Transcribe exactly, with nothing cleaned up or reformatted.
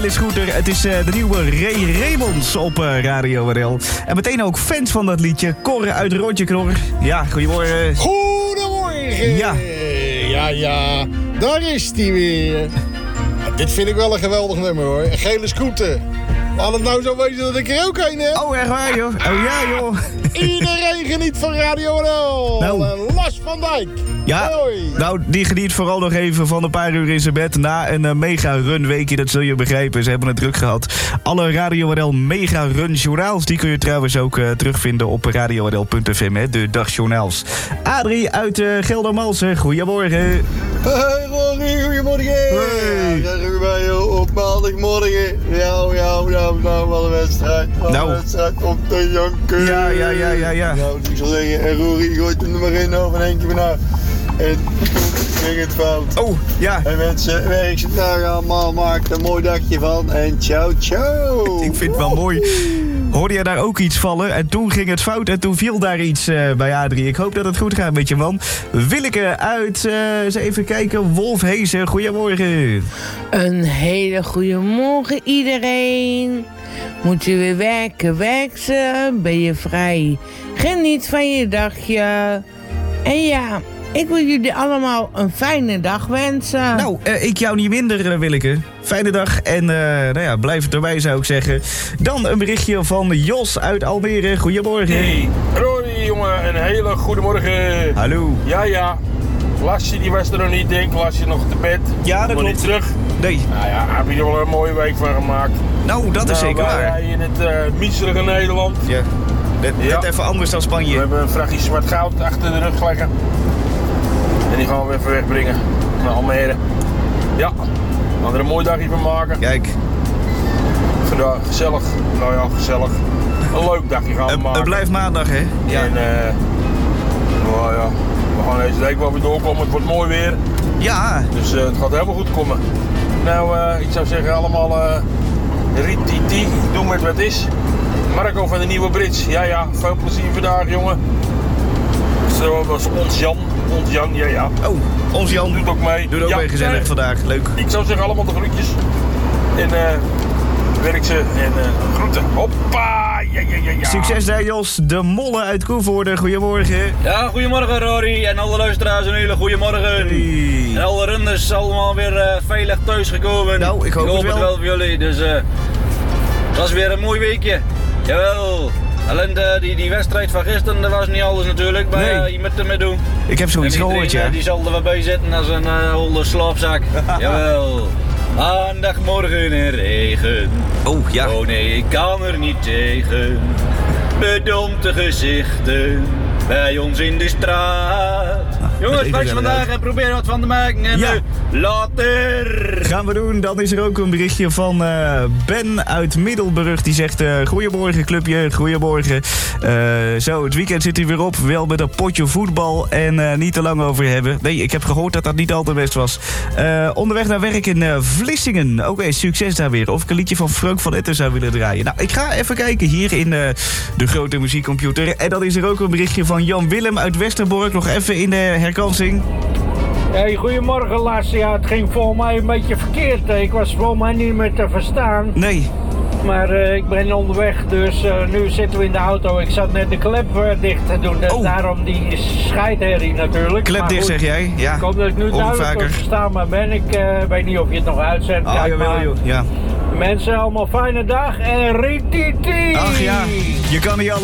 Scooter, het is uh, de nieuwe Ray Raymond's op uh, Radio R L. En meteen ook fans van dat liedje. Cor uit Rotje Knor. Ja, goedemorgen. Goedemorgen. Ja. Ja, ja. Daar is hij weer. Ja, dit vind ik wel een geweldig nummer hoor. Een gele scooter. Laat het nou zo wezen dat ik er ook een heb. Oh, echt waar joh. Oh ja joh. Iedereen geniet van Radio R L. Nou. En Lars van Dijk. Ja, Hoi. nou die geniet vooral nog even van een paar uur in zijn bed na een uh, mega run weekje, dat zul je begrijpen. Ze hebben het druk gehad. Alle Radio R L mega run journaals, die kun je trouwens ook uh, terugvinden op radio r l punt f m, hè, de dagjournaals. Adrie uit uh, Geldermalsen, goedemorgen. Hey Rory, goedemorgen. Hey. Ja, zijn we bij je op maandagmorgen. Ja, ja, ja, nou, wat een wedstrijd. Wat Nou. een wedstrijd om te janken. Ja, ja, ja, ja, ja. Nou, ik zal zeggen, en Rory gooit hem er maar in over een eentje van nou. En toen ging het fout. Oh, ja. En mensen, werk ze daar allemaal, maak er een mooi dagje van. En ciao, ciao. Ik vind het wel mooi. Hoorde jij daar ook iets vallen? En toen ging het fout en toen viel daar iets uh, bij Adrie. Ik hoop dat het goed gaat met je man. Willeke uit, uh, eens even kijken, Wolfhezen, goedemorgen. Een hele goede morgen iedereen. Moet je weer werken, werk ze, ben je vrij. Geniet van je dagje. En ja, ik wil jullie allemaal een fijne dag wensen. Nou, uh, ik jou niet minder, uh, Willeke. Fijne dag en uh, nou ja, blijf erbij zou ik zeggen. Dan een berichtje van Jos uit Almere. Goedemorgen. Hey, Rory jongen, een hele goede morgen. Hallo. Ja, ja. Lassie die was er nog niet, denk Lassie nog te bed. Ja, dat nog klopt. niet terug. Nee. Nou ja, heb je er wel een mooie week van gemaakt. Nou, dat is nou, zeker waar. Wij in het uh, miserige Nederland. Ja. Net, net Ja. even anders dan We Spanje. hebben een vrachtje zwart goud achter de rug leggen. En die gaan we even wegbrengen naar Almere. Ja, we gaan er een mooi dagje van maken. Kijk, Vandaag gezellig. Nou ja, gezellig. Een leuk dagje gaan we het, maken. het blijft maandag, hè? Ja. En eh, nou ja, we gaan deze week wel weer doorkomen. Het wordt mooi weer. Ja. Dus uh, het gaat helemaal goed komen. Nou, uh, ik zou zeggen allemaal uh, rititi, doe met wat is. Marco van de Nieuwe Brits. Ja, ja, veel plezier vandaag, jongen. Zo was ons Jan. Ons Jan, ja, ja. Oh, ons Jan Doet ook mee. doet ook ja, mee gezellig nee, vandaag. Leuk. Ik zou zeggen allemaal de groetjes. En uh, werk ze en uh, groeten. Hoppa! Ja, ja, ja, ja. Succes daar, Jos. De Molle uit Koevoorde. Goedemorgen. Ja, goedemorgen Rory en alle luisteraars een hele goede morgen. Hey. En alle runders allemaal weer uh, veilig thuis gekomen. Nou, ik hoop het wel. het wel voor jullie. Dus uh, het was weer een mooi weekje. Jawel. Alleen de, die, die wedstrijd van gisteren, dat was niet alles natuurlijk, maar Nee. uh, je moet ermee doen. Ik heb zoiets En gehoord, iedereen, ja. uh, die zal er wel bij zitten als een uh, holde slaapzak. Jawel. Maandagmorgen in regen. Oh, ja. Oh nee, ik kan er niet tegen. Bedompte gezichten bij ons in de straat. Jongens, even wijs gezellig vandaag uit. en probeer er wat van te maken. En Ja. uh, later. Gaan we doen. Dan is er ook een berichtje van uh, Ben uit Middelburg. Die zegt, uh, goedemorgen clubje, goedemorgen. Uh, zo, het weekend zit hier weer op. Wel met een potje voetbal en uh, niet te lang over hebben. Nee, ik heb gehoord dat dat niet altijd best was. Uh, onderweg naar werk in uh, Vlissingen. Oké, okay, succes daar weer. Of ik een liedje van Frank van Etten zou willen draaien. Nou, ik ga even kijken hier in uh, de grote muziekcomputer. En dan is er ook een berichtje van Jan Willem uit Westerbork. Nog even in de herkansing. Hey, goedemorgen Lars. Ja, het ging volgens mij een beetje verkeerd. Ik was volgens mij niet meer te verstaan. Nee. Maar uh, ik ben onderweg, dus uh, nu zitten we in de auto. Ik zat net de klep uh, dicht te doen, dus Oh. daarom die scheidherrie natuurlijk. Klep Maar dicht, goed, zeg jij? Ja. Ik hoop dat ik nu Hoor ik duidelijk vaker. te verstaan maar ben. Ik uh, weet niet of je het nog uitzendt. Ah, Kijk jawel, maar. joh. Ja. Mensen, allemaal fijne dag en rititi! Ach ja, je kan niet alles